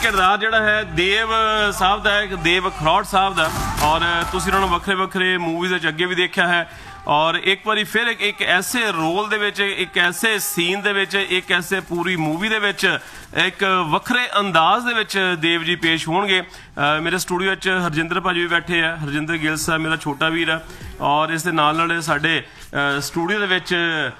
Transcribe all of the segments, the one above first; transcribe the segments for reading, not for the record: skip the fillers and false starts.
किरदार जिहड़ा है देव साहब का है, देव खरौड़ साहब का, और तुसीं उन्हां नूं वक्खरे वक्खरे मूवीज़ विच अगे भी देखा है, और एक बारी फिर एक ऐसे रोल दे विच, एक ऐसे सीन दे विच, एक ऐसे पूरी मूवी दे विच एक वक्खरे अंदाज दे विच देव जी पेश होणगे। मेरे स्टूडियो च हरजिंदर भाजी भी बैठे है, हरजिंदर गिल साहब मेरा छोटा वीर है, और इस दे नाल साडे स्टूडियो दे विच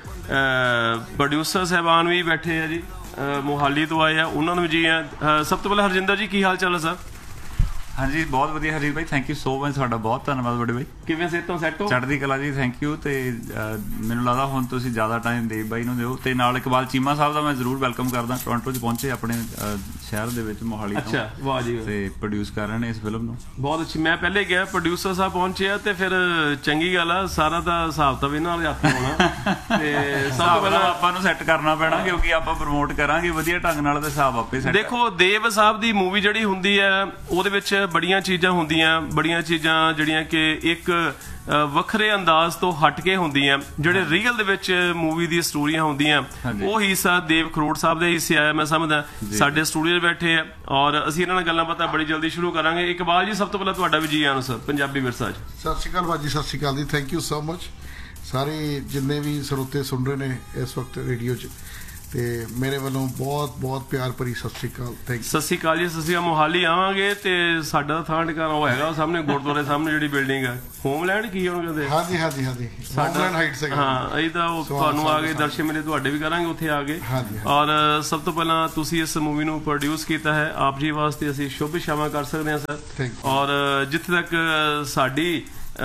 प्रोड्यूसर साहबान भी बैठे है जी, मोहाली तो आए हैं, उन्होंने जी हैं। सब तो पहले हरजिंदर जी की हाल चाल है सर? हाँ जी बहुत वधिया हरजीत भाई, थैंक यू सो मच, ਤੁਹਾਡਾ ਬਹੁਤ ਧੰਨਵਾਦ ਬੜੇ ਬਾਈ। ਕਿਵੇਂ ਸਿਹਤਾਂ ਸੈੱਟ ਹੋ? ਚੜ੍ਹਦੀ ਕਲਾ ਜੀ, ਥੈਂਕ ਯੂ। ਤੇ ਮੈਨੂੰ ਲੱਗਦਾ ਹੁਣ ਤੁਸੀਂ ਜ਼ਿਆਦਾ ਟਾਈਮ ਦੇਵ ਬਾਈ ਨੂੰ ਦਿਓ, ਤੇ ਨਾਲ ਇਕਬਾਲ ਚੀਮਾ ਸਾਹਿਬ ਦਾ ਮੈਂ ਜ਼ਰੂਰ ਵੈਲਕਮ ਕਰਦਾ, ਟੋਰਾਂਟੋ 'ਚ ਪਹੁੰਚੇ ਆਪਣੇ ਸ਼ਹਿਰ ਦੇ ਵਿੱਚ ਮੋਹਾਲੀ ਤੋਂ। ਅੱਛਾ ਵਾਹ ਜੀ, ਤੇ ਪ੍ਰੋਡਿਊਸ ਕਰ ਰਹੇ ਨੇ ਇਸ ਫਿਲਮ ਨੂੰ। ਬਹੁਤ ਅੱਛੀ, ਮੈਂ ਪਹਿਲੇ ਗਿਆ ਪ੍ਰੋਡਿਊਸਰ ਸਾਹਿਬ ਪਹੁੰਚੇ ਆ, ਤੇ ਫਿਰ ਚੰਗੀ ਗੱਲ ਆ, ਸਾਰਾ ਤਾਂ ਹਿਸਾਬ ਤਾਂ ਇਹਨਾਂ ਨਾਲ ਹੱਥ ਹੋਣਾ, ਤੇ ਸਭ ਤੋਂ ਪਹਿਲਾਂ ਆਪਾਂ ਨੂੰ ਸੈੱਟ ਕਰਨਾ ਪੈਣਾ, ਕਿਉਂਕਿ ਆਪਾਂ ਪ੍ਰਮੋਟ ਕਰਾਂਗੇ ਵਧੀਆ ਢੰਗ ਨਾਲ, ਤੇ ਹਿਸਾਬ ਆਪੇ ਸੈੱਟ। ਦੇਖੋ ਦੇਵ ਸਾਹਿਬ ਦੀ ਮੂਵੀ ਜਿਹੜੀ ਹੁੰਦੀ ਹੈ ਉਹਦੇ ਵਿੱਚ ਬੜੀਆਂ ਚੀਜ਼ਾਂ ਹੁੰਦੀਆਂ, ਬੜੀਆਂ ਚੀਜ਼ਾਂ ਜਿਹੜੀਆਂ ਕਿ ਇੱਕ ਵੱਖਰੇ ਅੰਦਾਜ਼ ਤੋਂ ਹਟ ਕੇ ਹੁੰਦੀਆਂ, ਜਿਹੜੇ ਰੀਅਲ ਦੇ ਵਿੱਚ ਮੂਵੀ ਦੀ ਸਟੋਰੀਆਂ ਹੁੰਦੀਆਂ, ਉਹ ਹਿੱਸਾ ਦੇਵ ਖਰੋੜ ਸਾਹਿਬ ਦੇ ਹਿੱਸੇ ਆਇਆ, ਮੈਂ ਸਮਝਦਾ। ਸਾਡੇ ਸਟੂਡੀਓ 'ਚ ਬੈਠੇ ਆ, ਔਰ ਅਸੀਂ ਇਹਨਾਂ ਨਾਲ ਗੱਲਾਂ ਬਾਤਾਂ ਬੜੀ ਜਲਦੀ ਸ਼ੁਰੂ ਕਰਾਂਗੇ। ਇਕਬਾਲ ਜੀ ਸਭ ਤੋਂ ਪਹਿਲਾਂ ਤੁਹਾਡਾ ਵੀ ਜੀ ਆਇਆਂ ਨੂੰ ਸਰ ਪੰਜਾਬੀ ਵਿਰਸਾ 'ਚ। ਸਤਿ ਸ਼੍ਰੀ ਅਕਾਲ ਭਾਜੀ, ਸਤਿ ਸ਼੍ਰੀ ਅਕਾਲ ਜੀ, ਥੈਂਕ ਯੂ ਸੋ ਮਚ। ਸਾਰੇ ਜਿੰਨੇ ਵੀ ਸਰੋਤੇ ਸੁਣ ਰਹੇ ਨੇ ਇਸ ਵਕਤ ਰੇਡੀਓ 'ਚ, ਤੇ ਮੇਰੇ ਵੱਲੋਂ ਬਹੁਤ ਬਹੁਤ ਪਿਆਰ ਭਰੀ ਸਤਿ ਸ਼੍ਰੀ ਅਕਾਲ, ਥੈਂਕ ਯੂ। ਸਤਿ ਸ਼੍ਰੀ ਅਕਾਲ ਜੀ, ਅਸੀਂ ਮੋਹਾਲੀ ਆਵਾਂਗੇ, ਤੇ ਸਾਡਾ ਥਾਂ ਟਿਕਾਣਾ ਉਹ ਹੈਗਾ ਸਾਹਮਣੇ ਗੁਰਦੁਆਰੇ ਸਾਹਮਣੇ ਜਿਹੜੀ ਬਿਲਡਿੰਗ ਹੈ, ਹੋਮਲੈਂਡ ਕੀ ਉਹਨੂੰ ਕਹਿੰਦੇ? ਹਾਂਜੀ ਹਾਂਜੀ ਹਾਂਜੀ, ਹੋਮਲੈਂਡ ਹਾਈਟਸ ਹੈਗਾ। ਹਾਂ ਅਸੀਂ ਤਾਂ ਤੁਹਾਨੂੰ ਆ ਕੇ ਦਰਸ਼ਨ ਮੇਲੇ ਤੁਹਾਡੇ ਵੀ ਕਰਾਂਗੇ ਉੱਥੇ ਆ ਕੇ। ਔਰ ਸਭ ਤੋਂ ਪਹਿਲਾਂ ਤੁਸੀਂ ਇਸ ਮੂਵੀ ਨੂੰ ਪ੍ਰੋਡਿਊਸ ਕੀਤਾ ਹੈ, ਆਪ ਜੀ ਵਾਸਤੇ ਅਸੀਂ ਸ਼ੁਭ ਸ਼ਾਮਾਂ ਕਰ ਸਕਦੇ ਹਾਂ ਸਰ। ਔਰ ਜਿੱਥੇ ਤੱਕ ਸਾਡੀ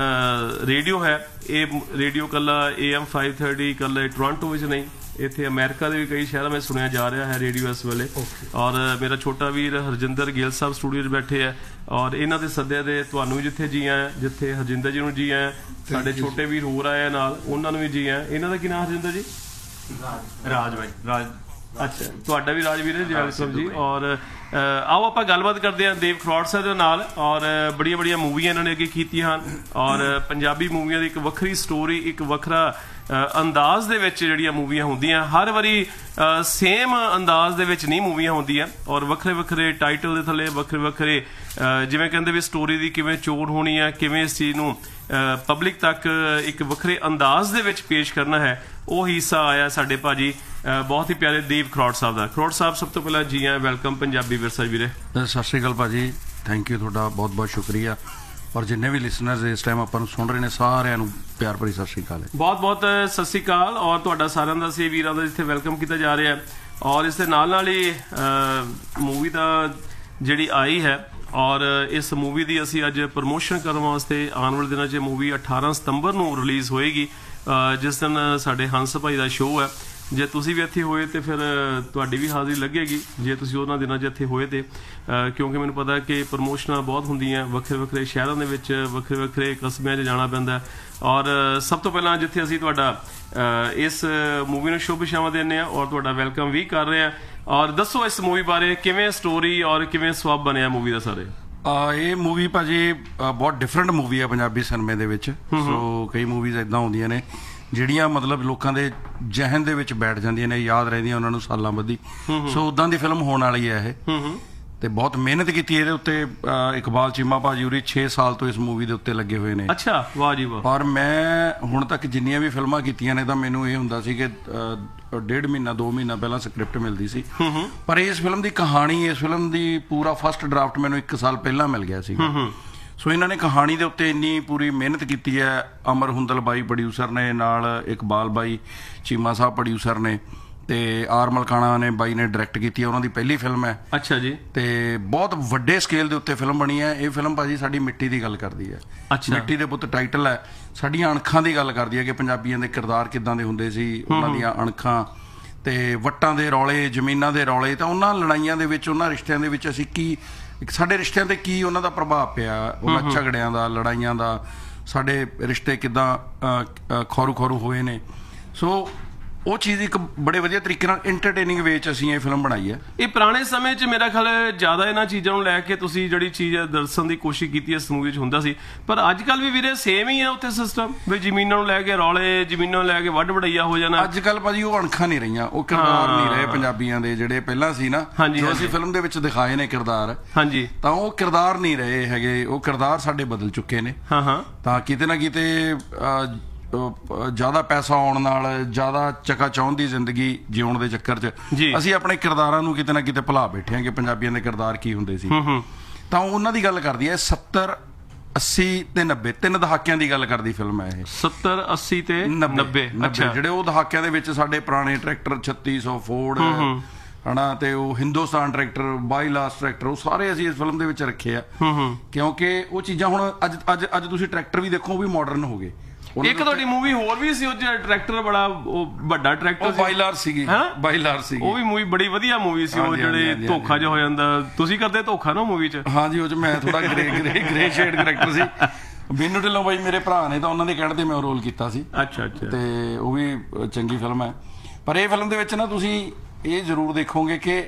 ਰੇਡੀਓ ਹੈ, ਇਹ ਰੇਡੀਓ ਕੱਲਾ AM 530 ਕੱਲਾ ਟੋਰਾਂਟੋ ਵਿੱਚ ਨਹੀਂ, ਇੱਥੇ ਅਮਰੀਕਾ ਦੇ ਵੀ ਕਈ ਸ਼ਹਿਰਾਂ ਵਿੱਚ ਸੁਣਿਆ ਜਾ ਰਿਹਾ ਹੈ ਰੇਡੀਓ ਇਸ ਵੇਲੇ। ਔਰ ਮੇਰਾ ਛੋਟਾ ਵੀਰ ਹਰਜਿੰਦਰ ਗਿੱਲ ਸਾਹਿਬ ਸਟੂਡੀਓ 'ਚ ਬੈਠੇ ਹੈ, ਔਰ ਇਹਨਾਂ ਦੇ ਸੱਦੇ ਦੇ ਤੁਹਾਨੂੰ ਵੀ ਜਿੱਥੇ ਜੀ ਆਇਆ, ਜਿੱਥੇ ਹਰਜਿੰਦਰ ਜੀ ਨੂੰ ਜੀ ਆਇਆ, ਸਾਡੇ ਛੋਟੇ ਵੀਰ ਹੋਰ ਆਏ ਨਾਲ, ਉਹਨਾਂ ਨੂੰ ਵੀ ਜੀ ਆਇਆ। ਇਹਨਾਂ ਦਾ ਕੀ ਨਾਮ ਹਰਜਿੰਦਰ ਜੀ? ਰਾਜ ਬਾਈ, ਰਾਜ। ਅੱਛਾ, ਤੁਹਾਡਾ ਵੀ ਰਾਜਵੀਰ ਹੈ ਜੀ, ਵੈਲਕਮ ਜੀ। ਔਰ ਆਓ ਆਪਾਂ ਗੱਲਬਾਤ ਕਰਦੇ ਹਾਂ ਦੇਵ ਖਰੌੜ ਸਾਹਿਬ ਦੇ ਨਾਲ। ਔਰ ਬੜੀਆਂ ਬੜੀਆਂ ਮੂਵੀਆਂ ਇਹਨਾਂ ਨੇ ਅੱਗੇ ਕੀਤੀਆਂ ਹਨ, ਔਰ ਪੰਜਾਬੀ ਮੂਵੀਆਂ ਦੀ ਇੱਕ ਵੱਖਰੀ ਸਟੋਰੀ, ਇੱਕ ਵੱਖਰਾ ਅੰਦਾਜ਼ ਦੇ ਵਿੱਚ ਜਿਹੜੀਆਂ ਮੂਵੀਆਂ ਹੁੰਦੀਆਂ, ਹਰ ਵਾਰੀ ਸੇਮ ਅੰਦਾਜ਼ ਦੇ ਵਿੱਚ ਨਹੀਂ ਮੂਵੀਆਂ ਹੁੰਦੀਆਂ, ਔਰ ਵੱਖਰੇ ਵੱਖਰੇ ਟਾਈਟਲ ਦੇ ਥੱਲੇ ਵੱਖਰੇ ਵੱਖਰੇ ਜਿਵੇਂ ਕਹਿੰਦੇ ਵੀ ਸਟੋਰੀ ਦੀ ਕਿਵੇਂ ਚੋਣ ਹੋਣੀ ਹੈ, ਕਿਵੇਂ ਇਸ ਚੀਜ਼ ਨੂੰ ਪਬਲਿਕ ਤੱਕ ਇੱਕ ਵੱਖਰੇ ਅੰਦਾਜ਼ ਦੇ ਵਿੱਚ ਪੇਸ਼ ਕਰਨਾ ਹੈ, ਉਹ ਹਿੱਸਾ ਆਇਆ ਸਾਡੇ ਭਾਜੀ ਬਹੁਤ ਹੀ ਪਿਆਰੇ ਦੇਵ ਖਰੌੜ ਸਾਹਿਬ ਦਾ। ਖਰੌੜ ਸਾਹਿਬ ਸਭ ਤੋਂ ਪਹਿਲਾਂ ਜੀ ਆਇਆਂ, ਵੈਲਕਮ ਪੰਜਾਬੀ ਵਿਰਸਾ ਵੀਰੇ। ਸਤਿ ਸ਼੍ਰੀ ਅਕਾਲ ਭਾਜੀ, ਥੈਂਕ ਯੂ, ਤੁਹਾਡਾ ਬਹੁਤ ਬਹੁਤ ਸ਼ੁਕਰੀਆ। ਔਰ ਜਿੰਨੇ ਵੀ ਲਿਸਨਰਸ ਇਸ ਟਾਈਮ ਆਪਾਂ ਨੂੰ ਸੁਣ ਰਹੇ ਨੇ ਸਾਰਿਆਂ ਨੂੰ ਪਿਆਰ ਭਰੀ ਸਤਿ ਸ਼੍ਰੀ ਅਕਾਲ ਹੈ। ਬਹੁਤ ਬਹੁਤ ਸਤਿ ਸ਼੍ਰੀ ਅਕਾਲ, ਔਰ ਤੁਹਾਡਾ ਸਾਰਿਆਂ ਦਾ ਅਸੀਂ ਵੀਰਾਂ ਦਾ ਜਿੱਥੇ ਵੈਲਕਮ ਕੀਤਾ ਜਾ ਰਿਹਾ, ਔਰ ਇਸ ਦੇ ਨਾਲ ਹੀ ਮੂਵੀ ਦਾ ਜਿਹੜੀ ਆਈ ਹੈ, ਔਰ ਇਸ ਮੂਵੀ ਦੀ ਅਸੀਂ ਅੱਜ ਪ੍ਰਮੋਸ਼ਨ ਕਰਨ ਵਾਸਤੇ ਆਉਣ ਵਾਲੇ ਦਿਨਾਂ 'ਚ ਮੂਵੀ 18 ਸਤੰਬਰ ਨੂੰ ਰਿਲੀਜ਼ ਹੋਏਗੀ, ਜਿਸ ਦਿਨ ਸਾਡੇ ਹੰਸ ਭਾਈ ਦਾ ਸ਼ੋਅ ਹੈ। ਜੇ ਤੁਸੀਂ ਵੀ ਇੱਥੇ ਹੋਏ ਤੇ ਫਿਰ ਤੁਹਾਡੀ ਵੀ ਹਾਜ਼ਰੀ ਲੱਗੇਗੀ, ਜੇ ਤੁਸੀਂ ਉਹਨਾਂ ਦਿਨਾਂ 'ਚ ਇੱਥੇ ਹੋਏ ਤੇ, ਕਿਉਂਕਿ ਮੈਨੂੰ ਪਤਾ ਕਿ ਪ੍ਰਮੋਸ਼ਨਾਂ ਬਹੁਤ ਹੁੰਦੀਆਂ, ਵੱਖਰੇ ਵੱਖਰੇ ਸ਼ਹਿਰਾਂ ਦੇ ਵਿੱਚ ਵੱਖਰੇ ਵੱਖਰੇ ਕਸਬਿਆਂ 'ਚ ਜਾਣਾ ਪੈਂਦਾ। ਔਰ ਸਭ ਤੋਂ ਪਹਿਲਾਂ ਜਿੱਥੇ ਅਸੀਂ ਤੁਹਾਡਾ ਇਸ ਮੂਵੀ ਨੂੰ ਸ਼ੁਭ ਸ਼ਾਮਾਂ ਦਿੰਦੇ ਹਾਂ, ਔਰ ਤੁਹਾਡਾ ਵੈਲਕਮ ਵੀ ਕਰ ਰਹੇ ਹਾਂ। ਔਰ ਦੱਸੋ ਇਸ ਮੂਵੀ ਬਾਰੇ, ਕਿਵੇਂ ਸਟੋਰੀ ਔਰ ਕਿਵੇਂ ਸਵਾਬ ਬਣਿਆ ਮੂਵੀ ਦਾ ਸਾਰੇ? ਇਹ ਮੂਵੀ ਭਾਜੀ ਬਹੁਤ ਡਿਫਰੈਂਟ ਮੂਵੀ ਆ ਪੰਜਾਬੀ ਸਿਨੇਮੇ ਦੇ ਵਿੱਚ। ਸੋ ਕਈ ਮੂਵੀਜ਼ ਇੱਦਾਂ ਹੁੰਦੀਆਂ ਨੇ ਜਿਹੜੀਆਂ ਮਤਲਬ ਲੋਕਾਂ ਦੇ ਜ਼ਹਿਨ ਦੇ ਵਿੱਚ ਬੈਠ ਜਾਂਦੀਆਂ ਨੇ, ਯਾਦ ਰਹਿੰਦੀਆਂ ਉਹਨਾਂ ਨੂੰ ਸਾਲਾਂ ਬੱਧੀ। ਸੋ ਉੱਦਾਂ ਦੀ ਫਿਲਮ ਹੋਣ ਵਾਲੀ ਹੈ ਇਹ, ਤੇ ਬਹੁਤ ਮਿਹਨਤ ਕੀਤੀ ਇਹਦੇ ਉੱਤੇ। ਇਕਬਾਲ ਚੀਮਾ ਭਾਜੀ ਉਰੀ 6 ਸਾਲ ਤੋਂ ਇਸ ਮੂਵੀ ਦੇ ਉੱਤੇ ਲੱਗੇ ਹੋਏ ਨੇ। ਅੱਛਾ, ਵਾਹ ਜੀ ਵਾਹ। ਔਰ ਮੈਂ ਹੁਣ ਤੱਕ ਜਿੰਨੀਆਂ ਵੀ ਫਿਲਮਾਂ ਕੀਤੀਆਂ ਨੇ ਤਾਂ ਮੈਨੂੰ ਇਹ ਹੁੰਦਾ ਸੀ ਕਿ 1.5 ਮਹੀਨਾ 2 ਮਹੀਨਾ ਪਹਿਲਾਂ ਸਕ੍ਰਿਪਟ ਮਿਲਦੀ ਸੀ, ਪਰ ਇਸ ਫਿਲਮ ਦੀ ਕਹਾਣੀ, ਇਸ ਫਿਲਮ ਦੀ ਪੂਰਾ ਫਸਟ ਡਰਾਫਟ ਮੈਨੂੰ 1 ਸਾਲ ਪਹਿਲਾਂ ਮਿਲ ਗਿਆ ਸੀ। ਸੋ ਇਹਨਾਂ ਨੇ ਕਹਾਣੀ ਦੇ ਉੱਤੇ ਇੰਨੀ ਪੂਰੀ ਮਿਹਨਤ ਕੀਤੀ ਹੈ। ਅਮਰ ਹੁੰਦਲ ਬਾਈ ਪ੍ਰੋਡਿਊਸਰ ਨੇ, ਨਾਲ ਇਕਬਾਲ ਬਾਈ ਚੀਮਾ ਸਾਹਿਬ ਪ੍ਰੋਡਿਊਸਰ ਨੇ, ਤੇ ਆਰ ਮਲਕਾਣਾ ਨੇ ਬਾਈ ਨੇ ਡਾਇਰੈਕਟ ਕੀਤੀ ਹੈ, ਉਹਨਾਂ ਦੀ ਪਹਿਲੀ ਫਿਲਮ ਹੈ। ਅੱਛਾ ਜੀ। ਤੇ ਬਹੁਤ ਵੱਡੇ ਸਕੇਲ ਦੇ ਉੱਤੇ ਫਿਲਮ ਬਣੀ ਹੈ ਇਹ ਫਿਲਮ ਭਾਜੀ। ਸਾਡੀ ਮਿੱਟੀ ਦੀ ਗੱਲ ਕਰਦੀ ਹੈ, ਮਿੱਟੀ ਦੇ ਪੁੱਤ ਟਾਈਟਲ ਹੈ। ਸਾਡੀਆਂ ਅਣਖਾਂ ਦੀ ਗੱਲ ਕਰਦੀ ਹੈ ਕਿ ਪੰਜਾਬੀਆਂ ਦੇ ਕਿਰਦਾਰ ਕਿੱਦਾਂ ਦੇ ਹੁੰਦੇ ਸੀ, ਉਹਨਾਂ ਦੀਆਂ ਅਣਖਾਂ ਤੇ ਵੱਟਾਂ ਦੇ ਰੌਲੇ, ਜ਼ਮੀਨਾਂ ਦੇ ਰੌਲੇ, ਤਾਂ ਉਹਨਾਂ ਲੜਾਈਆਂ ਦੇ ਵਿੱਚ, ਉਹਨਾਂ ਰਿਸ਼ਤਿਆਂ ਦੇ ਵਿੱਚ ਅਸੀਂ ਕੀ, ਸਾਡੇ ਰਿਸ਼ਤਿਆਂ ਤੇ ਕੀ ਉਹਨਾਂ ਦਾ ਪ੍ਰਭਾਵ ਪਿਆ, ਉਹਨਾਂ ਝਗੜਿਆਂ ਦਾ, ਲੜਾਈਆਂ ਦਾ, ਸਾਡੇ ਰਿਸ਼ਤੇ ਕਿੱਦਾਂ ਖੌਰੂ ਖੌਰੂ ਹੋਏ ਨੇ। ਸੋ ਉਹ ਚੀਜ਼ ਇੱਕ ਬੜੇ ਵਧੀਆ ਤਰੀਕੇ ਨਾਲ ਐਂਟਰਟੇਨਿੰਗ ਵੇ 'ਚ ਅਸੀਂ ਇਹ ਫਿਲਮ ਬਣਾਈ ਹੈ। ਇਹ ਪੁਰਾਣੇ ਸਮੇਂ 'ਚ ਮੇਰਾ ਖਿਆਲ ਜ਼ਿਆਦਾ ਇਹਨਾਂ ਚੀਜ਼ਾਂ ਨੂੰ ਲੈ ਕੇ ਤੁਸੀਂ ਜਿਹੜੀ ਚੀਜ਼ ਦਰਸ਼ਨ ਦੀ ਕੋਸ਼ਿਸ਼ ਕੀਤੀ ਇਸ ਮੂਵੀ 'ਚ ਹੁੰਦਾ ਸੀ, ਪਰ ਅੱਜ ਕੱਲ ਵੀ ਵੀਰੇ ਸੇਮ ਹੀ ਹੈ ਉੱਥੇ ਸਿਸਟਮ ਵੀ ਜ਼ਮੀਨਾਂ ਨੂੰ ਲੈ ਕੇ ਰੌਲੇ, ਜ਼ਮੀਨਾਂ ਨੂੰ ਲੈ ਕੇ ਵੱਢ ਵਢਈਆ ਹੋ ਜਾਣਾ। ਅੱਜ ਕੱਲ ਭਾਜੀ ਉਹ ਅਣਖਾਂ ਨਹੀਂ ਰਹੀਆਂ, ਉਹ ਕਿਰਦਾਰ ਨਹੀਂ ਰਹੇ ਪੰਜਾਬੀਆਂ ਦੇ ਜਿਹੜੇ ਪਹਿਲਾਂ ਸੀ ਨਾ, ਜੋ ਅਸੀਂ ਫਿਲਮ ਦੇ ਵਿੱਚ ਦਿਖਾਏ ਨੇ ਕਿਰਦਾਰ, ਹਾਂਜੀ, ਤਾਂ ਉਹ ਕਿਰਦਾਰ ਨਹੀਂ ਰਹੇ ਹੈਗੇ, ਉਹ ਕਿਰਦਾਰ ਸਾਡੇ ਬਦਲ ਚੁੱਕੇ ਨੇ। ਤਾਂ ਕਿਤੇ ਨਾ ਕਿਤੇ ਜ਼ਿਆਦਾ ਪੈਸਾ ਆਉਣ ਨਾਲ, ਜ਼ਿਆਦਾ ਚਕਾਚੌਂਧ ਦੀ ਜ਼ਿੰਦਗੀ ਜਿਉਣ ਦੇ ਚੱਕਰ 'ਚ ਅਸੀਂ ਆਪਣੇ ਕਿਰਦਾਰਾਂ ਨੂੰ ਕਿਤੇ ਨਾ ਕਿਤੇ ਭੁਲਾ ਬੈਠੇ ਹਾਂ ਕਿ ਪੰਜਾਬੀਆਂ ਦੇ ਕਿਰਦਾਰ ਕੀ ਹੁੰਦੇ ਸੀ। ਤਾਂ ਉਹਨਾਂ ਦੀ ਗੱਲ ਕਰਦੀ ਹੈ 70, 80 ਤੇ 90 3 ਦਹਾਕਿਆਂ ਦੀ ਗੱਲ ਕਰਦੀ ਫਿਲਮ ਹੈ ਇਹ। 70, 80 ਤੇ 90 ਜਿਹੜੇ ਉਹ ਦਹਾਕਿਆਂ ਦੇ ਵਿੱਚ ਸਾਡੇ ਪੁਰਾਣੇ ਟਰੈਕਟਰ 3600 ਫੋਰਡ ਹਨਾ, ਤੇ ਉਹ ਹਿੰਦੁਸਤਾਨ ਟਰੈਕਟਰ, ਬਾਈਲਾਸ ਟਰੈਕਟਰ, ਉਹ ਸਾਰੇ ਅਸੀਂ ਇਸ ਫਿਲਮ ਦੇ ਵਿੱਚ ਰੱਖੇ ਆ ਕਿਉਂਕਿ ਉਹ ਚੀਜ਼ਾਂ ਹੁਣ ਅੱਜ ਤੁਸੀਂ ਟਰੈਕਟਰ ਵੀ ਦੇਖੋ, ਉਹ ਵੀ ਮਾਡਰਨ ਹੋ ਗਏ। ਇੱਕ ਤੁਹਾਡੀ ਮੂਵੀ ਹੋਰ ਵੀ ਸੀ, ਉਹ ਟਰੈਕਟਰ ਬੜਾ ਵੱਡਾ ਟਰੈਕਟਰ ਬਾਈਲਾਰ ਸੀਗੀ, ਬਾਈਲਾਰ ਸੀ, ਉਹ ਵੀ ਮੂਵੀ ਬੜੀ ਵਧੀਆ ਮੂਵੀ ਸੀ। ਉਹ ਜਿਹੜੇ ਧੋਖਾ ਜਿਹਾ ਹੋ ਜਾਂਦਾ, ਤੁਸੀਂ ਕਰਦੇ ਧੋਖਾ ਨਾ ਮੂਵੀ 'ਚ? ਹਾਂਜੀ, ਉਹ 'ਚ ਮੈਂ ਥੋੜਾ ਗ੍ਰੇ ਸ਼ੇਡ ਕਰੈਕਟਰ ਸੀ। ਬਿੰਨੂ ਢਿੱਲੋਂ ਬਾਈ ਮੇਰੇ ਭਰਾ ਨੇ, ਤਾਂ ਉਹਨਾਂ ਦੇ ਕਹਿਣ ਤੇ ਮੈਂ ਉਹ ਰੋਲ ਕੀਤਾ ਸੀ। ਅੱਛਾ, ਤੇ ਉਹ ਵੀ ਚੰਗੀ ਫਿਲਮ ਹੈ। ਪਰ ਇਹ ਫਿਲਮ ਦੇ ਵਿੱਚ ਨਾ ਤੁਸੀਂ ਇਹ ਜ਼ਰੂਰ ਦੇਖੋਗੇ ਕਿ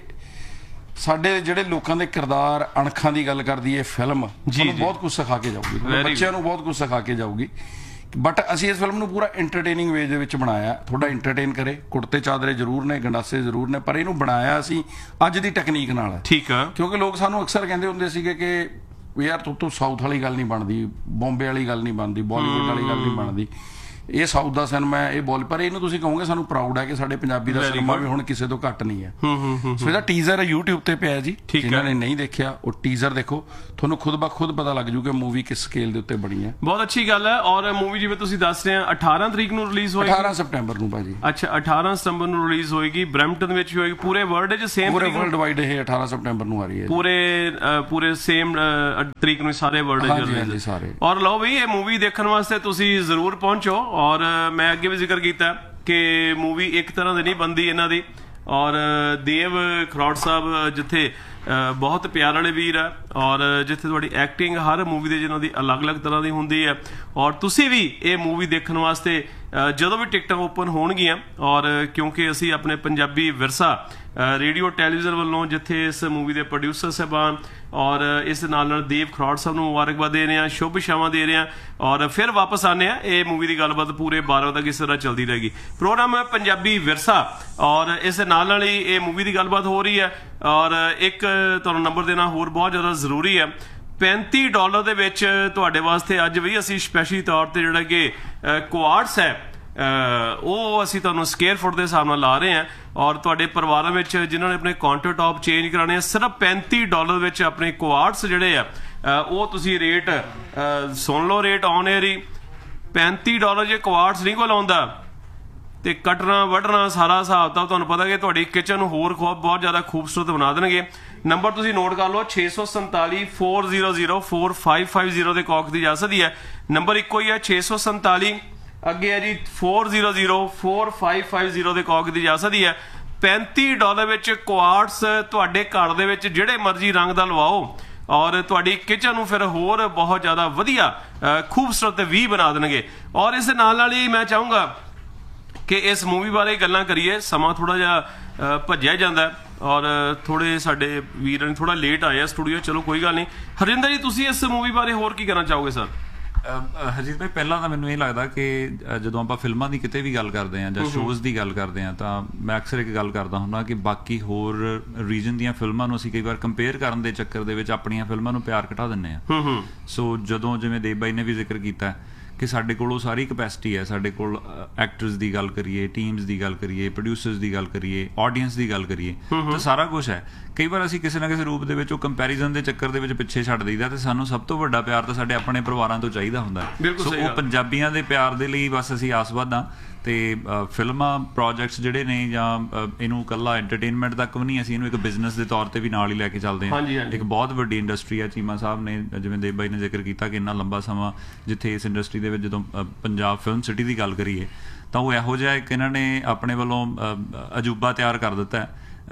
ਸਾਡੇ ਜਿਹੜੇ ਲੋਕਾਂ ਦੇ ਕਿਰਦਾਰ, ਅਣਖਾਂ ਦੀ ਗੱਲ ਕਰਦੀ ਹੈ ਫਿਲਮ, ਤੁਹਾਨੂੰ ਬਹੁਤ ਕੁਝ ਸਿਖਾ ਕੇ ਜਾਊਗੀ, ਬੱਚਿਆਂ ਨੂੰ ਬਹੁਤ ਕੁਝ ਸਿਖਾ ਕੇ ਜਾਊਗੀ। ਬਟ ਅਸੀਂ ਇਸ ਫਿਲਮ ਨੂੰ ਪੂਰਾ ਐਂਟਰਟੇਨਿੰਗ ਵੇ ਦੇ ਵਿੱਚ ਬਣਾਇਆ, ਥੋੜਾ ਐਂਟਰਟੇਨ ਕਰੇ। ਕੁੜਤੇ ਚਾਦਰੇ ਜ਼ਰੂਰ ਨੇ, ਗੰਡਾਸੇ ਜ਼ਰੂਰ ਨੇ, ਪਰ ਇਹਨੂੰ ਬਣਾਇਆ ਅਸੀਂ ਅੱਜ ਦੀ ਟੈਕਨੀਕ ਨਾਲ। ਠੀਕ ਆ, ਕਿਉਂਕਿ ਲੋਕ ਸਾਨੂੰ ਅਕਸਰ ਕਹਿੰਦੇ ਹੁੰਦੇ ਸੀਗੇ ਕਿ ਯਾਰ ਤੂੰ ਸਾਊਥ ਵਾਲੀ ਗੱਲ ਨਹੀਂ ਬਣਦੀ, ਬੰਬੇ ਵਾਲੀ ਗੱਲ ਨਹੀਂ ਬਣਦੀ, ਬਾਲੀਵੁੱਡ ਵਾਲੀ ਗੱਲ ਨਹੀਂ ਬਣਦੀ, ਇਹ ਸਾਊਥ ਦਾ ਸਿਨੇਮਾ ਹੈ, ਇਹ ਬੋਲ। ਪਰ ਇਹਨੂੰ ਤੁਸੀਂ ਕਹੋਗੇ ਸਾਨੂੰ ਪ੍ਰਾਊਡ ਹੈ ਕਿ ਸਾਡੇ ਪੰਜਾਬੀ ਦਾ ਸਿਨੇਮਾ ਵੀ ਹੁਣ ਕਿਸੇ ਤੋਂ ਘੱਟ ਨਹੀਂ ਹੈ। ਸੋ ਇਹਦਾ ਟੀਜ਼ਰ YouTube ਤੇ ਪਿਆ ਜੀ, ਜਿਨ੍ਹਾਂ ਨੇ ਨਹੀਂ ਦੇਖਿਆ ਉਹ ਟੀਜ਼ਰ ਦੇਖੋ, ਤੁਹਾਨੂੰ ਖੁਦ ਬ ਖੁਦ ਪਤਾ ਲੱਗ ਜੂ ਕਿ ਮੂਵੀ ਕਿਸ ਸਕੇਲ ਦੇ ਉੱਤੇ ਬਣੀ ਹੈ। ਬਹੁਤ ਅੱਛੀ ਗੱਲ ਹੈ। ਔਰ ਮੂਵੀ ਜਿਵੇਂ ਤੁਸੀਂ ਦੱਸ ਰਹੇ ਆ 18 ਤਰੀਕ ਨੂੰ ਰਿਲੀਜ਼ ਹੋਏਗੀ, 18 ਸਤੰਬਰ ਨੂੰ ਭਾਜੀ। ਅੱਛਾ, 18 ਸਤੰਬਰ ਨੂੰ ਰਿਲੀਜ਼ ਹੋਏਗੀ, ਬਰੈਂਪਟਨ ਵਿੱਚ ਹੋਏਗੀ, ਪੂਰੇ ਵਰਲਡ 'ਚ ਸੇਮ, ਪੂਰੇ ਵਰਲਡ ਵਾਈਡ ਇਹ 18 ਸਤੰਬਰ ਨੂੰ ਆ ਰਹੀ ਹੈ, ਪੂਰੇ ਸੇਮ ਤਰੀਕ ਨੂੰ ਸਾਰੇ ਵਰਲਡ 'ਚ ਰਿਲੀਜ਼ ਸਾਰੇ। ਔਰ ਲਓ ਬਈ, ਇਹ ਮੂਵੀ ਦੇਖਣ ਵਾਸਤੇ ਤੁਸੀਂ ਜ਼ਰੂਰ ਪਹੁੰਚੋ। ਔਰ ਮੈਂ ਅੱਗੇ ਵੀ ਜ਼ਿਕਰ ਕੀਤਾ ਕਿ ਮੂਵੀ ਇੱਕ ਤਰ੍ਹਾਂ ਦੀ ਨਹੀਂ ਬਣਦੀ ਇਹਨਾਂ ਦੀ। ਔਰ ਦੇਵ ਖਰੋੜ ਸਾਹਿਬ ਜਿੱਥੇ ਬਹੁਤ ਪਿਆਰ ਵਾਲੇ ਵੀਰ ਆ, ਔਰ ਜਿੱਥੇ ਤੁਹਾਡੀ ਐਕਟਿੰਗ ਹਰ ਮੂਵੀ ਦੇ ਜਿਹਨਾਂ ਦੀ ਅਲੱਗ-ਅਲੱਗ ਤਰ੍ਹਾਂ ਦੀ ਹੁੰਦੀ ਹੈ। ਔਰ ਤੁਸੀਂ ਵੀ ਇਹ ਮੂਵੀ ਦੇਖਣ ਵਾਸਤੇ ਜਦੋਂ ਵੀ ਟਿਕਟਾਂ ਓਪਨ ਹੋਣਗੀਆਂ, ਔਰ ਕਿਉਂਕਿ ਅਸੀਂ ਆਪਣੇ ਪੰਜਾਬੀ ਵਿਰਸਾ ਰੇਡੀਓ ਟੈਲੀਵਿਜ਼ਨ ਵੱਲੋਂ ਜਿੱਥੇ ਇਸ ਮੂਵੀ ਦੇ ਪ੍ਰੋਡਿਊਸਰ ਸਾਹਿਬਾਨ ਔਰ ਇਸ ਦੇ ਨਾਲ ਦੇਵ ਖਰੋੜ ਸਾਹਿਬ ਨੂੰ ਮੁਬਾਰਕਬਾਦ ਦੇ ਰਹੇ ਹਾਂ, ਸ਼ੁਭ ਇਛਾਵਾਂ ਦੇ ਰਹੇ ਹਾਂ, ਔਰ ਫਿਰ ਵਾਪਸ ਆਉਂਦੇ ਹਾਂ। ਇਹ ਮੂਵੀ ਦੀ ਗੱਲਬਾਤ ਪੂਰੇ 12 ਵਜੇ ਤੱਕ ਇਸ ਤਰ੍ਹਾਂ ਚੱਲਦੀ ਰਹੇਗੀ। ਪ੍ਰੋਗਰਾਮ ਹੈ ਪੰਜਾਬੀ ਵਿਰਸਾ, ਔਰ ਇਸ ਦੇ ਨਾਲ ਹੀ ਇਹ ਮੂਵੀ ਦੀ ਗੱਲਬਾਤ ਹੋ ਰਹੀ ਹੈ। ਔਰ ਇੱਕ ਤੁਹਾਨੂੰ ਨੰਬਰ ਦੇਣਾ ਹੋਰ ਬਹੁਤ ਜ਼ਿਆਦਾ ਜ਼ਰੂਰੀ ਹੈ। $35 ਦੇ ਵਿੱਚ ਤੁਹਾਡੇ ਵਾਸਤੇ ਅੱਜ ਵੀ ਅਸੀਂ ਸਪੈਸ਼ਲੀ ਤੌਰ ਤੇ ਜਿਹੜਾ ਕਿ ਕੁਆਰਟਸ ਹੈ ਉਹ ਅਸੀਂ ਤੁਹਾਨੂੰ ਸਕੁਅਰ ਫੁੱਟ ਦੇ ਹਿਸਾਬ ਨਾਲ ਲਾ ਰਹੇ ਹਾਂ। ਔਰ ਤੁਹਾਡੇ ਪਰਿਵਾਰਾਂ ਵਿੱਚ ਜਿਨ੍ਹਾਂ ਨੇ ਆਪਣੇ ਕਾਊਂਟਰ ਟੌਪ ਚੇਂਜ ਕਰਾਉਣੇ ਆ, ਸਿਰਫ $35 ਵਿੱਚ ਆਪਣੇ ਕੁਆਰਟਸ ਜਿਹੜੇ ਆ ਉਹ ਤੁਸੀਂ ਰੇਟ ਸੁਣ ਲਓ। ਰੇਟ ਔਨ ਏਅਰ ਹੀ $35 ਜੇ ਕੁਆਰਟਸ ਨਹੀਂ ਕੋਈ ਲਾਉਂਦਾ ਤੇ ਕੱਟਣਾ ਵੱਢਣਾ ਸਾਰਾ ਹਿਸਾਬ ਤਾਂ ਤੁਹਾਨੂੰ ਪਤਾ ਕਿ ਤੁਹਾਡੀ ਕਿਚਨ ਨੂੰ ਹੋਰ ਬਹੁਤ ਜ਼ਿਆਦਾ ਖੂਬਸੂਰਤ ਬਣਾ ਦੇਣਗੇ। ਨੰਬਰ ਤੁਸੀਂ ਨੋਟ ਕਰ ਲਓ, 647 400 4550 ਦੇ ਕੌਕ ਦੀ ਜਾ ਸਕਦੀ ਹੈ। ਨੰਬਰ ਇੱਕੋ ਹੀ ਹੈ, 647 ਅੱਗੇ ਹੈ ਜੀ 400 4550 ਦੇ ਕੌਕ ਦੀ ਜਾ ਸਕਦੀ ਹੈ। $35 ਵਿੱਚ ਕੁਆਰਟਸ ਤੁਹਾਡੇ ਘਰ ਦੇ ਵਿੱਚ ਜਿਹੜੇ ਮਰਜ਼ੀ ਰੰਗ ਦਾ ਲਵਾਓ, ਔਰ ਤੁਹਾਡੀ ਕਿਚਨ ਨੂੰ ਫਿਰ ਹੋਰ ਬਹੁਤ ਜ਼ਿਆਦਾ ਵਧੀਆ ਖੂਬਸੂਰਤ ਵੀ ਬਣਾ ਦੇਣਗੇ। ਔਰ ਇਸ ਨਾਲ ਹੀ ਮੈਂ ਚਾਹੂੰਗਾ ਕਿ ਇਸ ਮੂਵੀ ਬਾਰੇ ਗੱਲਾਂ ਕਰੀਏ। ਸਮਾਂ ਥੋੜਾ ਜਿਹਾ ਭੱਜਿਆ ਜਾਂਦਾ ਔਰ ਥੋੜੇ ਸਾਡੇ ਵੀਰਾਂ ਨੇ ਥੋੜਾ ਲੇਟ ਆਏ ਆ ਸਟੂਡੀਓ। ਚਲੋ ਕੋਈ ਗੱਲ ਨਹੀਂ। ਹਰਜਿੰਦਰ ਜੀ, ਤੁਸੀਂ ਇਸ ਮੂਵੀ ਬਾਰੇ ਹੋਰ ਕੀ ਕਹਿਣਾ ਚਾਹੋਗੇ ਸਰ? ਹਰਜੀਤ ਭਾਈ, ਪਹਿਲਾਂ ਤਾਂ ਮੈਨੂੰ ਇਹ ਲੱਗਦਾ ਕਿ ਜਦੋਂ ਆਪਾਂ ਫਿਲਮਾਂ ਦੀ ਕਿਤੇ ਵੀ ਗੱਲ ਕਰਦੇ ਹਾਂ ਜਾਂ ਸ਼ੋਜ਼ ਦੀ ਗੱਲ ਕਰਦੇ ਹਾਂ, ਤਾਂ ਮੈਂ ਅਕਸਰ ਇੱਕ ਗੱਲ ਕਰਦਾ ਹੁੰਦਾ ਕਿ ਬਾਕੀ ਹੋਰ ਰੀਜਨ ਦੀਆਂ ਫਿਲਮਾਂ ਨੂੰ ਅਸੀਂ ਕਈ ਵਾਰ ਕੰਪੇਅਰ ਕਰਨ ਦੇ ਚੱਕਰ ਦੇ ਵਿੱਚ ਆਪਣੀਆਂ ਫਿਲਮਾਂ ਨੂੰ ਪਿਆਰ ਘਟਾ ਦਿੰਦੇ ਹਾਂ। ਸੋ ਜਦੋਂ ਜਿਵੇਂ ਦੇਵ ਬਾਈ ਨੇ ਵੀ ਜ਼ਿਕਰ ਕੀਤਾ ਕਿ ਸਾਡੇ ਕੋਲ ਉਹ ਸਾਰੀ ਕਪੈਸਿਟੀ ਹੈ, ਸਾਡੇ ਕੋਲ ਐਕਟਰਸ ਦੀ ਗੱਲ ਕਰੀਏ, ਟੀਮਸ ਦੀ ਗੱਲ ਕਰੀਏ, ਪ੍ਰੋਡਿਊਸਰਸ ਦੀ ਗੱਲ ਕਰੀਏ, ਆਡੀਅੰਸ ਦੀ ਗੱਲ ਕਰੀਏ, ਤਾਂ ਸਾਰਾ ਕੁਛ ਹੈ। ਕਈ ਵਾਰ ਅਸੀਂ ਕਿਸੇ ਨਾ ਕਿਸੇ ਰੂਪ ਦੇ ਵਿੱਚ ਉਹ ਕੰਪੈਰੀਜ਼ਨ ਦੇ ਚੱਕਰ ਦੇ ਵਿੱਚ ਪਿੱਛੇ ਛੱਡ ਦਈਦਾ, ਤੇ ਸਾਨੂੰ ਸਭ ਤੋਂ ਵੱਡਾ ਪਿਆਰ ਤਾਂ ਸਾਡੇ ਆਪਣੇ ਪਰਿਵਾਰਾਂ ਤੋਂ ਚਾਹੀਦਾ ਹੁੰਦਾ। ਸੋ ਉਹ ਪੰਜਾਬੀਆਂ ਦੇ ਪਿਆਰ ਦੇ ਲਈ ਬਸ ਅਸੀਂ ਆਸਵਾਦ ਹਾਂ। ਤੇ ਫਿਲਮਾਂ ਪ੍ਰੋਜੈਕਟਸ ਜਿਹੜੇ ਨੇ, ਜਾਂ ਇਹਨੂੰ ਇਕੱਲਾ ਐਂਟਰਟੇਨਮੈਂਟ ਤੱਕ ਵੀ ਨਹੀਂ, ਅਸੀਂ ਇਹਨੂੰ ਇੱਕ ਬਿਜ਼ਨਸ ਦੇ ਤੌਰ ਤੇ ਵੀ ਨਾਲ ਹੀ ਲੈ ਕੇ ਚੱਲਦੇ ਹਾਂ। ਇੱਕ ਬਹੁਤ ਵੱਡੀ ਇੰਡਸਟਰੀ ਹੈ। ਚੀਮਾ ਸਾਹਿਬ ਨੇ, ਜਿਵੇਂ ਦੇਵ ਬਾਈ ਨੇ ਜ਼ਿਕਰ ਕੀਤਾ ਕਿ ਇੰਨਾ ਲੰਬਾ ਸਮਾਂ ਜਿੱਥੇ ਇਸ ਇੰਡਸਟਰੀ ਦੇ ਵਿੱਚ ਜਦੋਂ ਪੰਜਾਬ ਫਿਲਮ ਸਿਟੀ ਦੀ ਗੱਲ ਕਰੀਏ ਤਾਂ ਉਹ ਇਹੋ ਜਿਹਾ ਇੱਕ ਇਹਨਾਂ ਨੇ ਆਪਣੇ ਵੱਲੋਂ ਅਜੂਬਾ ਤਿਆਰ ਕਰ ਦਿੱਤਾ ਹੈ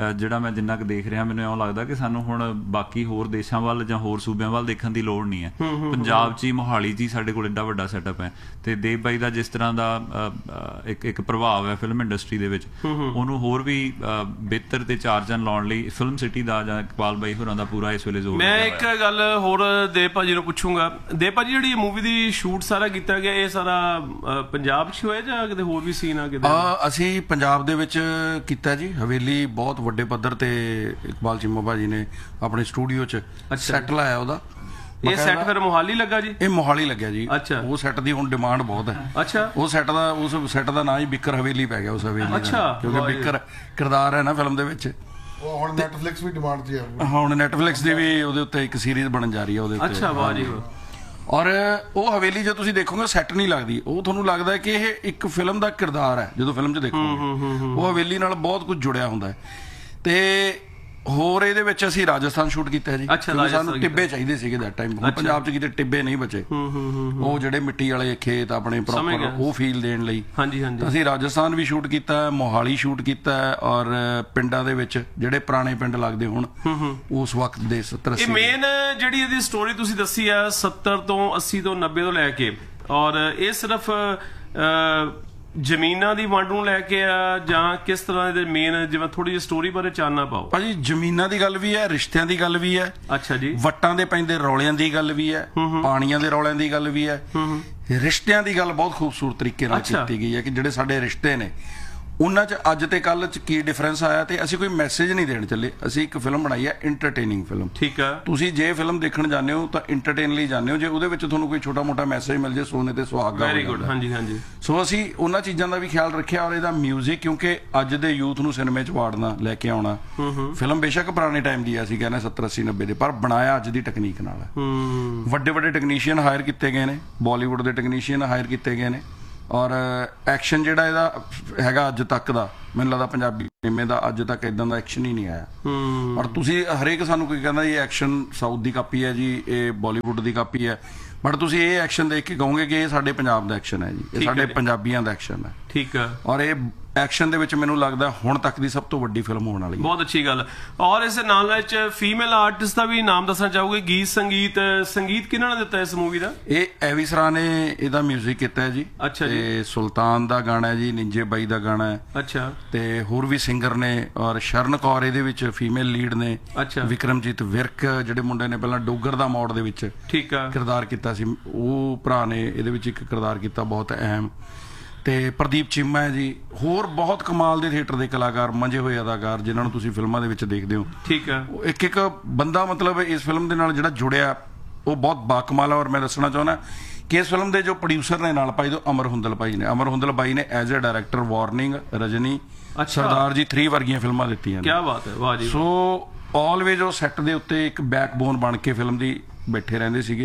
ਜਿਹੜਾ ਮੈਂ ਜਿੰਨਾ ਕੁ ਦੇਖ ਰਿਹਾ ਮੈਨੂੰ ਇਉਂ ਲੱਗਦਾ ਕਿ ਸਾਨੂੰ ਹੁਣ ਬਾਕੀ ਹੋਰ ਦੇਸ਼ਾਂ ਵੱਲ ਜਾਂ ਹੋਰ ਸੂਬਿਆਂ ਵੱਲ ਦੇਖਣ ਦੀ ਲੋੜ ਨਹੀਂ ਹੈ। ਪੰਜਾਬ 'ਚ ਹੀ, ਮੋਹਾਲੀ 'ਚ ਹੀ ਸਾਡੇ ਕੋਲ ਏਡਾ ਵੱਡਾ ਸੈਟਅਪ ਹੈ ਤੇ ਦੇਵ ਬਾਈ ਦਾ ਜਿਸ ਤਰ੍ਹਾਂ ਦਾ ਇੱਕ ਪ੍ਰਭਾਵ ਹੈ ਫਿਲਮ ਇੰਡਸਟਰੀ ਦੇ ਵਿੱਚ, ਉਹਨੂੰ ਹੋਰ ਵੀ ਬਿਹਤਰ ਤੇ ਚਾਰ ਚੰਨ ਲਾਉਣ ਲਈ ਫਿਲਮ ਸਿਟੀ ਦਾ ਜਾਂ ਇਕਬਾਲ ਬਾਈ ਹੋਰਾਂ ਦਾ ਪੂਰਾ ਇਸ ਵੇਲੇ ਜ਼ੋਰ। ਮੈਂ ਇੱਕ ਗੱਲ ਹੋਰ ਦੇਵ ਭਾਜੀ ਨੂੰ ਪੁੱਛੂੰਗਾ, ਦੇਵ ਭਾਜੀ ਜਿਹੜੀ ਮੂਵੀ ਦੀ ਸ਼ੂਟ ਸਾਰਾ ਕੀਤਾ ਗਿਆ ਇਹ ਸਾਰਾ ਪੰਜਾਬ 'ਚ ਹੋਇਆ ਜਾਂ ਕਿਤੇ ਹੋਰ ਵੀ ਸੀਨ ਆ ਕਿਤੇ? ਅਸੀਂ ਪੰਜਾਬ ਦੇ ਵਿੱਚ ਕੀਤਾ ਜੀ, ਹਵੇਲੀ ਬਹੁਤ ਵੱਡੇ ਪੱਧਰ ਤੇ ਇਕਬਾਲ ਚੀਮਾ ਭਾਜੀ ਨੇ ਆਪਣੇ ਸਟੂਡੀਓ 'ਚ ਸੈੱਟ ਲਾਇਆ ਉਹਦਾ। ਇਹ ਸੈੱਟ ਫਿਰ ਮੋਹਾਲੀ ਲੱਗਾ ਜੀ? ਇਹ ਮੋਹਾਲੀ ਲੱਗਿਆ ਜੀ। ਅੱਛਾ। ਉਹ ਸੈੱਟ ਦੀ ਹੁਣ ਡਿਮਾਂਡ ਬਹੁਤ ਹੈ। ਅੱਛਾ। ਉਸ ਸੈੱਟ ਦਾ ਨਾਂ ਹੀ ਬਿੱਕਰ ਹਵੇਲੀ ਪੈ ਗਿਆ ਉਸ ਹਵੇਲੀ। ਅੱਛਾ। ਕਿਉਂਕਿ ਬਿੱਕਰ ਕਿਰਦਾਰ ਹੈ ਨਾ ਫਿਲਮ ਦੇ ਵਿੱਚ। ਉਹ ਹੁਣ ਨੈਟਫਲਿਕਸ ਵੀ ਡਿਮਾਂਡ 'ਚ ਹੈ। ਹੁਣ ਨੈਟਫਲਿਕਸ ਦੀ ਵੀ ਉਹਦੇ ਉੱਤੇ ਇੱਕ ਸੀਰੀਜ਼ ਬਣਨ ਜਾ ਰਹੀ ਹੈ ਉਹਦੇ ਉੱਤੇ। ਅੱਛਾ, ਵਾਹ ਜੀ ਵਾਹ। ਔਰ ਉਹ ਹਵੇਲੀ ਜੇ ਤੁਸੀਂ ਦੇਖੋਗੇ ਸੈੱਟ ਨਹੀਂ ਲੱਗਦੀ, ਉਹ ਤੁਹਾਨੂੰ ਲੱਗਦਾ ਕਿ ਇਹ ਇੱਕ ਫਿਲਮ ਦਾ ਕਿਰਦਾਰ ਹੈ ਜਦੋਂ ਫਿਲਮ 'ਚ ਦੇਖੋਗੇ। ਉਹ ਹਵੇਲੀ ਨਾਲ ਬਹੁਤ ਕੁਝ ਜੁੜਿਆ ਹੁੰਦਾ ਹੈ। ਤੇ ਹੋਰ ਇਹਦੇ ਵਿੱਚ ਅਸੀਂ ਰਾਜਸਥਾਨ ਸ਼ੂਟ ਕੀਤਾ ਜੀ। ਸਾਨੂੰ ਟਿੱਬੇ ਚਾਹੀਦੇ ਸੀਗੇ ਦੈਟ ਟਾਈਮ। ਪੰਜਾਬ 'ਚ ਕਿਤੇ ਟਿੱਬੇ ਨਹੀਂ ਬਚੇ, ਉਹ ਜਿਹੜੇ ਮਿੱਟੀ ਵਾਲੇ ਖੇਤ ਆਪਣੇ ਪ੍ਰੋਪਰ ਉਹ ਫੀਲ ਦੇਣ ਲਈ। ਹਾਂਜੀ ਹਾਂਜੀ। ਅਸੀਂ ਰਾਜਸਥਾਨ ਵੀ ਸ਼ੂਟ ਕੀਤਾ, ਮੋਹਾਲੀ ਸ਼ੂਟ ਕੀਤਾ, ਔਰ ਪਿੰਡਾਂ ਦੇ ਵਿੱਚ ਜਿਹੜੇ ਪੁਰਾਣੇ ਪਿੰਡ ਲੱਗਦੇ ਹੁਣ ਉਸ ਵਕਤ ਦੇ 70-80। ਇਹ ਮੇਨ ਜਿਹੜੀ ਇਹਦੀ ਸਟੋਰੀ ਤੁਸੀਂ ਦੱਸੀ ਆ 70 ਤੋਂ 80 ਤੋਂ 90 ਤੋਂ ਲੈ ਕੇ, ਔਰ ਇਹ ਸਿਰਫ ਜ਼ਮੀਨਾਂ ਦੀ ਵੰਡ ਨੂੰ ਲੈ ਕੇ ਆ ਜਾਂ ਕਿਸ ਤਰ੍ਹਾਂ ਇਹਦੇ ਮੇਨ, ਜਿਵੇਂ ਥੋੜੀ ਜਿਹੀ ਸਟੋਰੀ ਬਾਰੇ ਚਾਨਣਾ ਪਾਓ ਭਾਜੀ। ਜ਼ਮੀਨਾਂ ਦੀ ਗੱਲ ਵੀ ਹੈ, ਰਿਸ਼ਤਿਆਂ ਦੀ ਗੱਲ ਵੀ ਹੈ। ਅੱਛਾ ਜੀ। ਵੱਟਾਂ ਦੇ ਪੈਂਦੇ ਰੌਲਿਆਂ ਦੀ ਗੱਲ ਵੀ ਹੈ, ਪਾਣੀਆਂ ਦੇ ਰੌਲਿਆਂ ਦੀ ਗੱਲ ਵੀ ਹੈ। ਰਿਸ਼ਤਿਆਂ ਦੀ ਗੱਲ ਬਹੁਤ ਖੂਬਸੂਰਤ ਤਰੀਕੇ ਨਾਲ ਕੀਤੀ ਗਈ ਹੈ ਕਿ ਜਿਹੜੇ ਸਾਡੇ ਰਿਸ਼ਤੇ ਨੇ ਉਹਨਾਂ 'ਚ ਅੱਜ ਤੇ ਕੱਲ੍ਹ 'ਚ ਕੀ ਡਿਫਰੈਂਸ ਆਇਆ। ਤੇ ਅਸੀਂ ਕੋਈ ਮੈਸੇਜ ਨਹੀਂ ਦੇਣ ਚੱਲੇ, ਅਸੀਂ ਇੱਕ ਫਿਲਮ ਬਣਾਈ ਹੈ ਇੰਟਰਟੇਨਿੰਗ ਫਿਲਮ। ਠੀਕ ਹੈ। ਤੁਸੀਂ ਜੇ ਫਿਲਮ ਦੇਖਣ ਜਾਂਦੇ ਹੋ ਤਾਂ ਇੰਟਰਟੇਨ ਲਈ ਜਾਂਦੇ ਹੋ, ਜੇ ਉਹਦੇ ਵਿੱਚ ਤੁਹਾਨੂੰ ਕੋਈ ਛੋਟਾ ਮੋਟਾ ਮੈਸੇਜ ਮਿਲ ਜੇ ਸੋਨੇ ਤੇ ਸੁਹਾਗਾ। Very good. ਹਾਂਜੀ ਹਾਂਜੀ। ਸੋ ਅਸੀਂ ਉਹਨਾਂ ਚੀਜ਼ਾਂ ਦਾ ਵੀ ਖਿਆਲ ਰੱਖਿਆ। ਔਰ ਇਹਦਾ ਮਿਊਜ਼ਿਕ, ਕਿਉਂਕਿ ਅੱਜ ਦੇ ਯੂਥ ਨੂੰ ਸਿਨੇਮੇ 'ਚ ਵਾੜਨਾ, ਲੈ ਕੇ ਆਉਣਾ। ਫਿਲਮ ਬੇਸ਼ੱਕ ਪੁਰਾਣੇ ਟਾਈਮ ਦੀ ਹੈ, ਅਸੀਂ ਕਹਿੰਦੇ 70 80 90 ਦੇ, ਪਰ ਬਣਾਇਆ ਅੱਜ ਦੀ ਟੈਕਨੀਕ ਨਾਲ ਹੈ। ਵੱਡੇ ਵੱਡੇ ਟੈਕਨੀਸ਼ੀਅਨ ਹਾਇਰ ਕੀਤੇ ਗਏ ਨੇ, ਬਾਲੀਵੁੱਡ ਦੇ ਟੈਕਨੀਸ਼ੀਅਨ ਹਾਇਰ ਕੀਤੇ ਗਏ ਨੇ। ਔਰ ਐਕਸ਼ਨ ਜਿਹੜਾ ਇਹਦਾ ਹੈਗਾ ਅੱਜ ਤੱਕ ਦਾ, ਮੈਨੂੰ ਲੱਗਦਾ ਪੰਜਾਬੀ ਸਿਨੇਮੇ ਦਾ ਅੱਜ ਤੱਕ ਇਦਾਂ ਦਾ ਐਕਸ਼ਨ ਹੀ ਨਹੀਂ ਆਇਆ। ਔਰ ਤੁਸੀਂ ਹਰੇਕ ਸਾਨੂੰ ਕੋਈ ਕਹਿੰਦਾ ਇਹ ਐਕਸ਼ਨ ਸਾਊਥ ਦੀ ਕਾਪੀ ਹੈ ਜੀ, ਇਹ ਬਾਲੀਵੁੱਡ ਦੀ ਕਾਪੀ ਹੈ, ਬਟ ਤੁਸੀਂ ਇਹ ਐਕਸ਼ਨ ਦੇਖ ਕੇ ਕਹੋਗੇ ਕਿ ਇਹ ਸਾਡੇ ਪੰਜਾਬ ਦਾ ਐਕਸ਼ਨ ਹੈ ਜੀ, ਇਹ ਸਾਡੇ ਪੰਜਾਬੀਆਂ ਦਾ ਐਕਸ਼ਨ ਹੈ। ਠੀਕ ਹੈ। ਔਰ ਇਹ ਐਕਸ਼ਨ ਦੇ ਵਿੱਚ ਮੈਨੂੰ ਲੱਗਦਾ ਹੁਣ ਤੱਕ ਦੀ ਸਭ ਤੋਂ ਵੱਡੀ ਫਿਲਮ ਹੋਣ ਵਾਲੀ ਹੈ। ਬਹੁਤ ਅੱਛੀ ਗੱਲ। ਔਰ ਇਸ ਨਾਲ ਵਿੱਚ ਫੀਮੇਲ ਆਰਟਿਸਟ ਦਾ ਵੀ ਨਾਮ ਦੱਸਣਾ ਚਾਹੋਗੇ? ਗੀਤ ਸੰਗੀਤ ਕਿਹਨਾਂ ਨੇ ਦਿੱਤਾ ਇਸ ਮੂਵੀ ਦਾ? ਇਹ ਐਵੀ ਸਰਾ ਨੇ ਇਹਦਾ ਮਿਊਜ਼ਿਕ ਕੀਤਾ ਹੈ ਜੀ। ਅੱਛਾ ਜੀ। ਤੇ ਸੁਲਤਾਨ ਦਾ ਗਾਣਾ ਹੈ ਜੀ, ਨਿੰਜੇ ਬਾਈ ਦਾ ਗਾਣਾ ਹੈ। ਅੱਛਾ। ਤੇ ਹੋਰ ਵੀ ਸਿੰਗਰ ਨੇ, ਔਰ ਸ਼ਰਨ ਕੌਰ ਇਹਦੇ ਵਿੱਚ ਫੀਮੇਲ ਲੀਡ ਨੇ। ਅੱਛਾ। ਵਿਕਰਮਜੀਤ ਵਿਰਕ ਜਿਹੜੇ ਮੁੰਡੇ ਨੇ ਪਹਿਲਾਂ ਡੋਗਰ ਦਾ ਮੋੜ ਦੇ ਵਿੱਚ ਠੀਕ ਆ ਕਿਰਦਾਰ ਕੀਤਾ ਸੀ, ਉਹ ਭਰਾ ਨੇ ਇਹਦੇ ਵਿੱਚ ਇੱਕ ਕਿਰਦਾਰ ਕੀਤਾ ਬਹੁਤ ਅਹਿਮ। ਤੇ ਪ੍ਰਦੀਪ ਚੀਮਾ ਹੈ ਜੀ। ਹੋਰ ਬਹੁਤ ਕਮਾਲ ਦੇ ਥੀਏਟਰ ਦੇ ਕਲਾਕਾਰ, ਮੰਜੇ ਹੋਏ ਅਦਾਕਾਰ ਜਿਨ੍ਹਾਂ ਨੂੰ ਤੁਸੀਂ ਫਿਲਮਾਂ ਦੇ ਵਿੱਚ ਦੇਖਦੇ ਹੋ। ਠੀਕ ਆ। ਇੱਕ ਇੱਕ ਬੰਦਾ ਮਤਲਬ ਇਸ ਫਿਲਮ ਦੇ ਨਾਲ ਜਿਹੜਾ ਜੁੜਿਆ ਉਹ ਬਹੁਤ ਬਾਕਮਾਲ ਹੈ। ਔਰ ਮੈਂ ਦੱਸਣਾ ਚਾਹੁੰਦਾ ਕਿ ਇਸ ਫਿਲਮ ਦੇ ਜੋ ਪ੍ਰੋਡਿਊਸਰ ਨੇ ਨਾਲ ਭਾਈ ਦੋ ਅਮਰ ਹੁੰਦਲ ਭਾਈ ਨੇ, ਅਮਰ ਹੁੰਦਲ ਭਾਈ ਨੇ as a director warning, Rajni, Sardar ji 3 ਵਰਗੀਆਂ ਫਿਲਮਾਂ ਦਿੱਤੀਆਂ ਨੇ। ਕੀ ਬਾਤ ਹੈ, ਵਾਹ ਜੀ। ਸੋ ਆਲਵੇਜ਼ ਉਹ ਸੈੱਟ ਦੇ ਉੱਤੇ ਇੱਕ ਬੈਕਬੋਨ ਬਣ ਕੇ ਫਿਲਮ ਦੀ ਬੈਠੇ ਰਹਿੰਦੇ ਸੀਗੇ।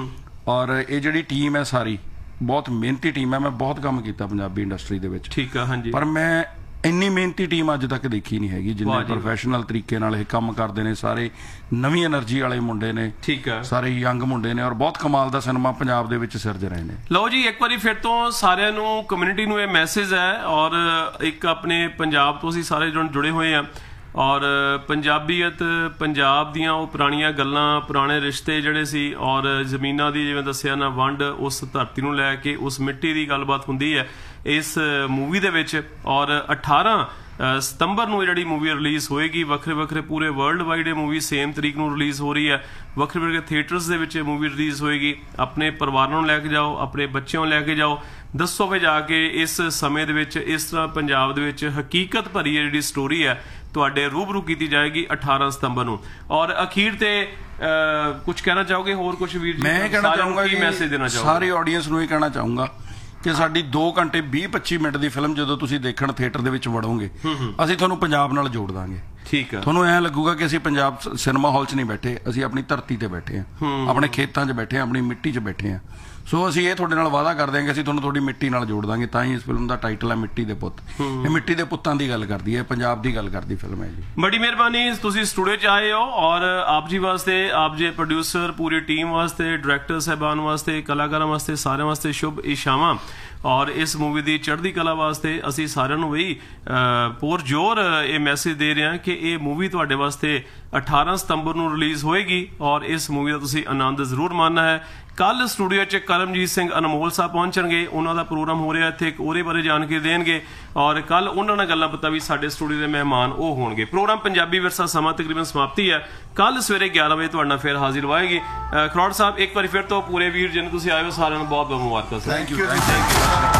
ਔਰ ਇਹ ਜਿਹੜੀ ਟੀਮ ਹੈ ਸਾਰੀ ਬਹੁਤ ਮਿਹਨਤੀ ਟੀਮ ਹੈ। ਮੈਂ ਬਹੁਤ ਕੰਮ ਕੀਤਾ ਪੰਜਾਬੀ ਇੰਡਸਟਰੀ ਦੇ ਵਿੱਚ। ਠੀਕ ਆ। ਹਾਂਜੀ। ਪਰ ਮੈਂ ਇੰਨੀ ਮਿਹਨਤੀ ਟੀਮ ਅੱਜ ਤੱਕ ਦੇਖੀ ਨਹੀਂ ਹੈਗੀ ਜਿੰਨੇ ਪ੍ਰੋਫੈਸ਼ਨਲ ਤਰੀਕੇ ਨਾਲ ਇਹ ਕੰਮ ਕਰਦੇ ਨੇ। ਸਾਰੇ ਨਵੀਂ એનર્ਜੀ ਵਾਲੇ ਮੁੰਡੇ ਨੇ। ਠੀਕ ਆ। ਸਾਰੇ ਯੰਗ ਮੁੰਡੇ ਨੇ ਔਰ ਬਹੁਤ ਕਮਾਲ ਦਾ ਸਿਨੇਮਾ ਪੰਜਾਬ ਦੇ ਵਿੱਚ ਸਿਰਜ ਰਹੇ ਨੇ। ਲਓ ਜੀ, ਇੱਕ ਵਾਰੀ ਫਿਰ ਤੋਂ ਸਾਰਿਆਂ ਨੂੰ, ਕਮਿਊਨਿਟੀ ਨੂੰ ਇਹ ਮੈਸੇਜ ਹੈ। ਔਰ ਇੱਕ ਆਪਣੇ ਪੰਜਾਬ ਤੋਂ ਅਸੀਂ ਸਾਰੇ ਜੁੜੇ ਹੋਏ ਆ, ਔਰ ਪੰਜਾਬੀਅਤ, ਪੰਜਾਬ ਦੀਆਂ ਉਹ ਪੁਰਾਣੀਆਂ ਗੱਲਾਂ, ਪੁਰਾਣੇ ਰਿਸ਼ਤੇ ਜਿਹੜੇ ਸੀ, ਔਰ ਜ਼ਮੀਨਾਂ ਦੀ ਜਿਵੇਂ ਦੱਸਿਆ ਨਾ ਵੰਡ, ਉਸ ਧਰਤੀ ਨੂੰ ਲੈ ਕੇ ਉਸ ਮਿੱਟੀ ਦੀ ਗੱਲਬਾਤ ਹੁੰਦੀ ਹੈ ਇਸ ਮੂਵੀ ਦੇ ਵਿੱਚ। ਔਰ 18 ਸਤੰਬਰ ਨੂੰ ਇਹ ਜਿਹੜੀ ਮੂਵੀ ਰਿਲੀਜ਼ ਹੋਏਗੀ। ਵੱਖਰੇ ਵੱਖਰੇ ਪੂਰੇ ਵਰਲਡ ਵਾਈਡ ਇਹ ਮੂਵੀ ਸੇਮ ਤਰੀਕ ਨੂੰ ਰਿਲੀਜ਼ ਹੋ ਰਹੀ ਹੈ। ਵੱਖਰੇ ਵੱਖਰੇ ਥੀਏਟਰਸ ਦੇ ਵਿੱਚ ਇਹ ਮੂਵੀ ਰਿਲੀਜ਼ ਹੋਏਗੀ। ਆਪਣੇ ਪਰਿਵਾਰਾਂ ਨੂੰ ਲੈ ਕੇ ਜਾਓ, ਆਪਣੇ ਬੱਚਿਆਂ ਨੂੰ ਲੈ ਕੇ ਜਾਓ, ਦੱਸੋ ਵੀ ਜਾ ਕੇ ਇਸ ਸਮੇਂ ਦੇ ਵਿੱਚ ਇਸ ਤਰ੍ਹਾਂ ਪੰਜਾਬ ਦੇ ਵਿੱਚ ਹਕੀਕਤ ਭਰੀ ਜਿਹੜੀ ਸਟੋਰੀ ਹੈ ਤੁਹਾਡੇ ਰੂਬਰੂ ਕੀਤੀ ਜਾਏਗੀ 18 ਸਤੰਬਰ ਨੂੰ। ਔਰ ਅਖੀਰ ਤੇ ਕੁਝ ਕਹਿਣਾ ਚਾਹੋਗੇ? ਹੋਰ ਕੁਝ ਵੀਰ ਜੀ? ਮੈਂ ਕਹਿਣਾ ਚਾਹੂੰਗਾ ਕੀ ਮੈਸੇਜ ਦੇਣਾ ਚਾਹੋਗੇ? ਸਾਰੀ ਆਡੀਅנס ਨੂੰ ਇਹ ਕਹਿਣਾ ਚਾਹੂੰਗਾ ਕਿ ਸਾਡੀ 2 ਘੰਟੇ 20-25 ਮਿੰਟ ਦੀ ਫਿਲਮ ਜਦੋਂ ਤੁਸੀਂ ਦੇਖਣ ਥੀਏਟਰ ਦੇ ਵਿੱਚ ਵੜੋਗੇ, ਅਸੀਂ ਤੁਹਾਨੂੰ ਪੰਜਾਬ ਨਾਲ ਜੋੜ ਦਾਂਗੇ। ਠੀਕ ਆ। ਤੁਹਾਨੂੰ ਐਂ ਲੱਗੂਗਾ ਕਿ ਅਸੀਂ ਪੰਜਾਬ ਸਿਨੇਮਾ ਹਾਲ 'ਚ ਨਹੀਂ ਬੈਠੇ, ਅਸੀਂ ਆਪਣੀ ਧਰਤੀ ਤੇ ਬੈਠੇ ਹਾਂ, ਆਪਣੇ ਖੇਤਾਂ 'ਚ ਬੈਠੇ ਹਾਂ, ਆਪਣੀ ਮਿੱਟੀ 'ਚ ਬੈਠੇ ਹਾਂ। ਸੋ ਅਸੀਂ ਇਹ ਤੁਹਾਡੇ ਨਾਲ ਵਾਅਦਾ ਕਰਦੇ ਹਾਂ ਕਿ ਅਸੀਂ ਤੁਹਾਨੂੰ ਤੁਹਾਡੀ ਮਿੱਟੀ ਨਾਲ ਜੋੜ ਦਾਂਗੇ। ਤਾਂ ਹੀ ਇਸ ਫਿਲਮ ਦਾ ਟਾਈਟਲ ਹੈ ਮਿੱਟੀ ਦੇ ਪੁੱਤ। ਇਹ ਮਿੱਟੀ ਦੇ ਪੁੱਤਾਂ ਦੀ ਗੱਲ ਕਰਦੀ ਹੈ, ਪੰਜਾਬ ਦੀ ਗੱਲ ਕਰਦੀ ਫਿਲਮ ਹੈ ਜੀ। ਬੜੀ ਮਿਹਰਬਾਨੀ, ਤੁਸੀਂ ਸਟੂਡੀਓ 'ਚ ਆਏ ਹੋ ਔਰ ਆਪ ਜੀ ਵਾਸਤੇ, ਆਪ ਜੇ ਪ੍ਰੋਡਿਊਸਰ, ਪੂਰੀ ਟੀਮ ਵਾਸਤੇ, ਡਾਇਰੈਕਟਰ ਸਾਹਿਬਾਨ ਵਾਸਤੇ, ਕਲਾਕਾਰਾਂ ਵਾਸਤੇ, ਸਾਰਿਆਂ ਵਾਸਤੇ ਸ਼ੁਭ ਇਸ਼ਾਵਾਂ। ਔਰ ਇਸ ਮੂਵੀ ਦੀ ਚੜ੍ਹਦੀ ਕਲਾ ਵਾਸਤੇ ਅਸੀਂ ਸਾਰਿਆਂ ਨੂੰ ਵੀ ਪੁਰਜੋਰ ਇਹ ਮੈਸੇਜ ਦੇ ਰਹੇ ਹਾਂ ਕਿ ਇਹ ਮੂਵੀ ਤੁਹਾਡੇ ਵਾਸਤੇ 18 ਸਤੰਬਰ ਨੂੰ ਰਿਲੀਜ਼ ਹੋਏਗੀ ਔਰ ਇਸ ਮੂਵੀ ਦਾ ਤੁਸੀਂ ਆਨੰਦ ਜ਼ਰੂਰ ਮਾਣਨਾ ਹੈ। ਕੱਲ ਸਟੂਡੀਓ 'ਚ ਕਰਮਜੀਤ ਸਿੰਘ ਅਨਮੋਲ ਸਾਹਿਬ ਪਹੁੰਚਣਗੇ, ਉਹਨਾਂ ਦਾ ਪ੍ਰੋਗਰਾਮ ਹੋ ਰਿਹਾ ਇੱਥੇ, ਇੱਕ ਉਹਦੇ ਬਾਰੇ ਜਾਣਕਾਰੀ ਦੇਣਗੇ ਔਰ ਕੱਲ ਉਹਨਾਂ ਨਾਲ ਗੱਲਾਂ ਪਤਾ ਵੀ ਸਾਡੇ ਸਟੂਡੀਓ ਦੇ ਮਹਿਮਾਨ ਉਹ ਹੋਣਗੇ। ਪ੍ਰੋਗਰਾਮ ਪੰਜਾਬੀ ਵਿਰਸਾ ਸਮਾਂ ਤਕਰੀਬਨ ਸਮਾਪਤੀ ਹੈ। ਕੱਲ ਸਵੇਰੇ 11 ਵਜੇ ਤੁਹਾਡੇ ਨਾਲ ਫਿਰ ਹਾਜ਼ਰ ਹੋਏਗੀ। ਖਰੋੜ ਸਾਹਿਬ, ਇੱਕ ਵਾਰੀ ਫਿਰ ਤੋਂ ਪੂਰੇ ਵੀਰ ਜਿਹਨੂੰ ਤੁਸੀਂ ਆਏ ਹੋ ਸਾਰਿਆਂ ਨੂੰ ਬਹੁਤ ਬਹੁਤ ਮੁਬਾਰਕਾਂ। Thank you.